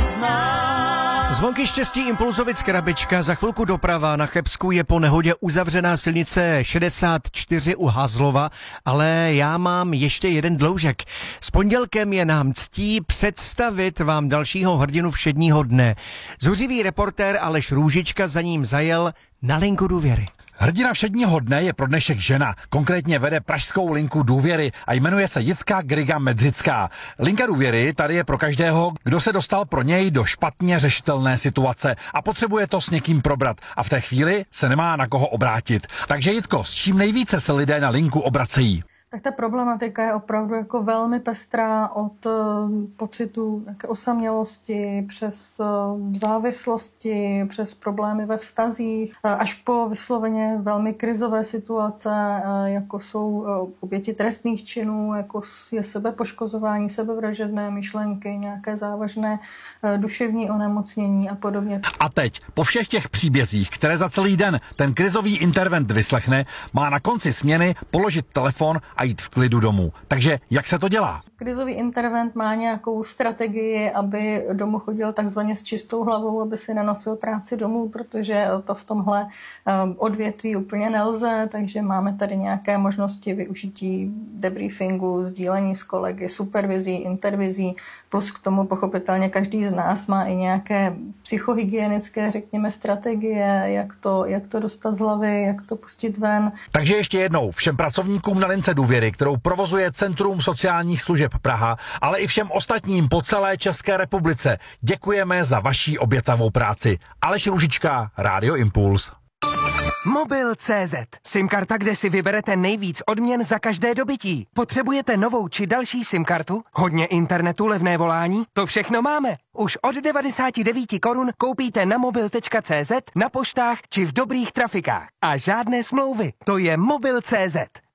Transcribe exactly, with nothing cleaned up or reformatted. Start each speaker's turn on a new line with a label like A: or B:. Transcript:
A: znát.
B: Zvonky štěstí Impulzovic Krabička, za chvilku doprava. Na Chebsku je po nehodě uzavřená silnice šedesát čtyři u Hazlova, ale já mám ještě jeden dloužek. S pondělkem je nám ctí představit vám dalšího hrdinu všedního dne. Zuřivý reportér Aleš Růžička za ním zajel na linku důvěry.
C: Hrdina všedního dne je pro dnešek žena, konkrétně vede pražskou linku důvěry a jmenuje se Jitka Griga Medřická. Linka důvěry tady je pro každého, kdo se dostal pro něj do špatně řešitelné situace a potřebuje to s někým probrat a v té chvíli se nemá na koho obrátit. Takže Jitko, s čím nejvíce se lidé na linku obracejí?
D: Tak ta problematika je opravdu jako velmi pestrá od uh, pocitu osamělosti, přes uh, závislosti, přes problémy ve vztazích, uh, až po vysloveně velmi krizové situace, uh, jako jsou uh, oběti trestných činů, jako je sebepoškozování, sebevražedné myšlenky, nějaké závažné uh, duševní onemocnění a podobně.
C: A teď, po všech těch příbězích, které za celý den ten krizový intervent vyslechne, má na konci směny položit telefon a jít v klidu domů. Takže jak se to dělá?
D: Krizový intervent má nějakou strategii, aby domů chodil takzvaně s čistou hlavou, aby si nenosil práci domů, protože to v tomhle odvětví úplně nelze, takže máme tady nějaké možnosti využití debriefingu, sdílení s kolegy, supervizí, intervizí, plus k tomu pochopitelně každý z nás má i nějaké psychohygienické, řekněme, strategie, jak to, jak to dostat z hlavy, jak to pustit ven.
C: Takže ještě jednou všem pracovníkům na lince důvěry, kterou provozuje Centrum sociálních služeb Praha, ale i všem ostatním po celé České republice. Děkujeme za vaši obětavou práci. Aleš Růžička, Rádio Impuls.
E: Mobil tečka cé zet. SIM-karta, kde si vyberete nejvíc odměn za každé dobytí. Potřebujete novou či další SIM-kartu? Hodně internetu, levné volání? To všechno máme. Už od devadesát devět korun koupíte na mobil tečka cé zet, na poštách či v dobrých trafikách. A žádné smlouvy. To je mobil tečka cé zet.